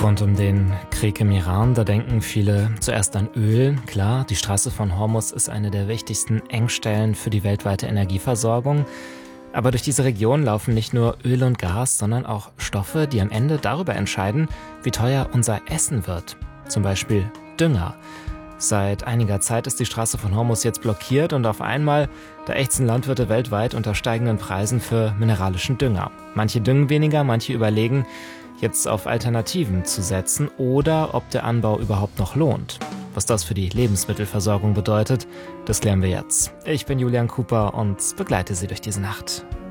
Rund um den Krieg im Iran, da denken viele zuerst an Öl. Klar, die Straße von Hormuz ist eine der wichtigsten Engstellen für die weltweite Energieversorgung. Aber durch diese Region laufen nicht nur Öl und Gas, sondern auch Stoffe, die am Ende darüber entscheiden, wie teuer unser Essen wird. Zum Beispiel Dünger. Seit einiger Zeit ist die Straße von Hormuz jetzt blockiert und auf einmal, da ächzen Landwirte weltweit unter steigenden Preisen für mineralischen Dünger. Manche düngen weniger, manche überlegen, jetzt auf Alternativen zu setzen oder ob der Anbau überhaupt noch lohnt. Was das für die Lebensmittelversorgung bedeutet, das klären wir jetzt. Ich bin Julian Cooper und begleite Sie durch diese Nacht.